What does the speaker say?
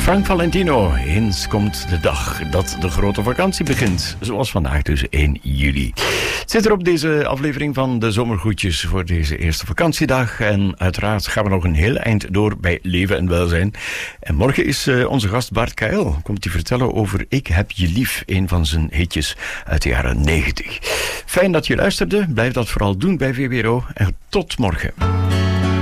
Frank Valentino, eens komt de dag dat de grote vakantie begint. Zoals vandaag dus 1 juli. Het zit er op deze aflevering van de Zomergroetjes voor deze eerste vakantiedag. En uiteraard gaan we nog een heel eind door bij leven en welzijn. En morgen is onze gast Bart Kael. Komt hij vertellen over Ik heb je lief, een van zijn hitjes uit de jaren 90. Fijn dat je luisterde. Blijf dat vooral doen bij VWRO. En tot morgen.